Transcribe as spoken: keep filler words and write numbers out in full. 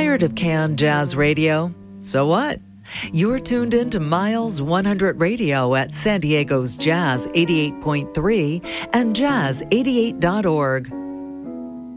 Tired of canned jazz radio? So what? You're tuned in to Miles one hundred Radio at San Diego's Jazz eighty-eight point three and jazz eighty-eight dot org.